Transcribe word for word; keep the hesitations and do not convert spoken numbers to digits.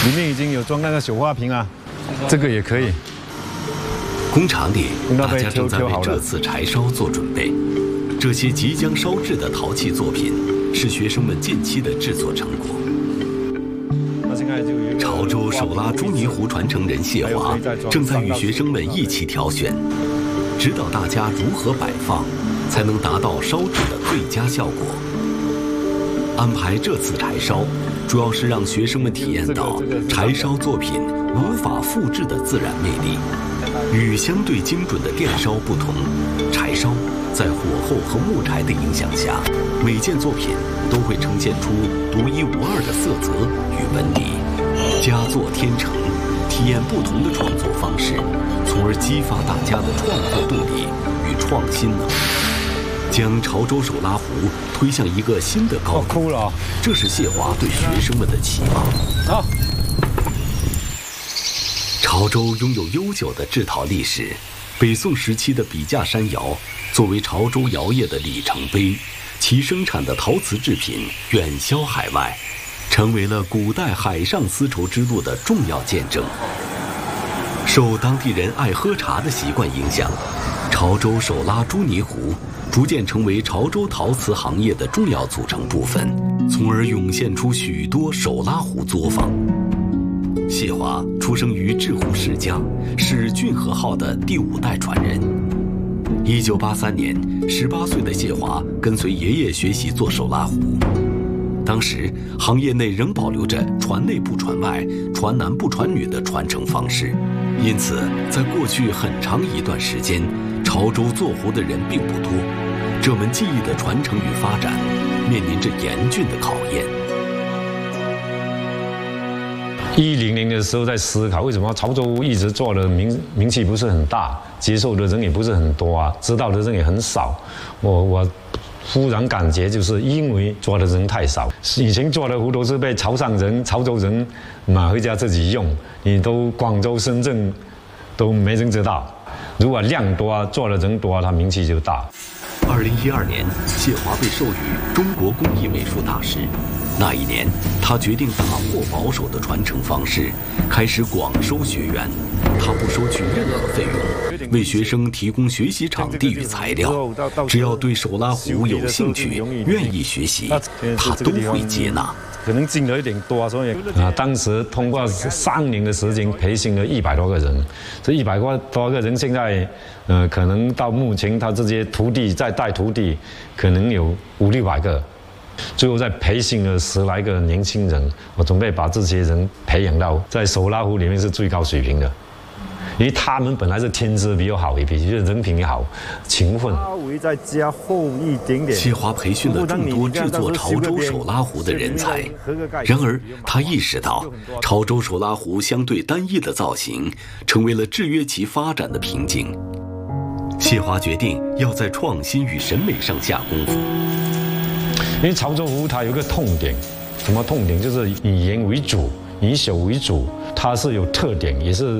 里面已经有装那个小花瓶啊，这个也可以。 工厂里，大家正在为这次柴烧做准备。这些即将烧制的陶器作品，是学生们近期的制作成果。潮州手拉朱泥壶传承人谢华正在与学生们一起挑选，指导大家如何摆放，才能达到烧制的最佳效果。安排这次柴烧，主要是让学生们体验到柴烧作品无法复制的自然魅力。与相对精准的电烧不同，柴烧在火候和木柴的影响下，每件作品都会呈现出独一无二的色泽与纹理。佳作天成，体验不同的创作方式，从而激发大家的创作动力与创新能力，将潮州手拉壶推向一个新的高度。 哦、 这是谢华对学生们的期望。 好。 潮州拥有悠久的制陶历史，北宋时期的笔架山窑作为潮州窑业的里程碑，其生产的陶瓷制品远销海外，成为了古代海上丝绸之路的重要见证。受当地人爱喝茶的习惯影响，潮州手拉朱泥壶逐渐成为潮州陶瓷行业的重要组成部分，从而涌现出许多手拉壶作坊。谢华出生于制壶世家，是俊和号的第五代传人。一九八三年，十八岁的谢华跟随爷爷学习做手拉壶。当时行业内仍保留着传内不传外、传男不传女的传承方式，因此在过去很长一段时间，潮州做壶的人并不多，这门技艺的传承与发展面临着严峻的考验。 一零年的时候在思考，为什么潮州一直做的名名气不是很大，接受的人也不是很多啊，知道的人也很少。我我忽然感觉，就是因为做的人太少。以前做的壶都是被潮汕人、潮州人买回家自己用，你都广州、深圳都没人知道。如果量多，做的人多，他名气就大。 二零一二年，谢华被授予中国工艺美术大师。那一年，他决定打破保守的传承方式，开始广收学员。他不收取任何费用，为学生提供学习场地与材料。只要对手拉壶有兴趣、愿意学习，他都会接纳。 可能进了一点多，所以啊，当时通过三年的时间培训了一百多个人，这一百多个人现在，呃，可能到目前他这些徒弟在带徒弟，可能有五六百个。最后再培训了十来个年轻人，我准备把这些人培养到在手拉壶里面是最高水平的，因为他们本来是天资比较好，也比人品也好，勤奋。 稍微再加厚一点点。 谢华培训了众多制作潮州手拉壶的人才，然而他意识到，潮州手拉壶相对单一的造型，成为了制约其发展的瓶颈。谢华决定要在创新与审美上下功夫。 因为潮州壶它有一个痛点，什么痛点？就是以颜为主，以手为主，它是有特点，也是